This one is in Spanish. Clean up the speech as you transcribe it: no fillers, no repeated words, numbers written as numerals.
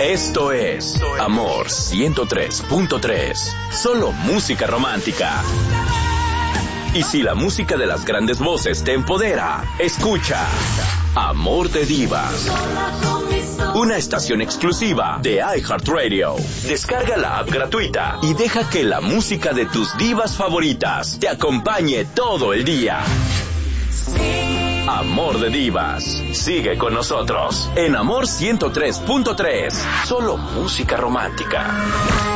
Esto es Amor 103.3. Solo música romántica. Y si la música de las grandes voces te empodera, escucha Amor de Divas. Una estación exclusiva de iHeartRadio. Descarga la app gratuita y deja que la música de tus divas favoritas te acompañe todo el día. Amor de Divas. Sigue con nosotros en Amor 103.3. Solo música romántica.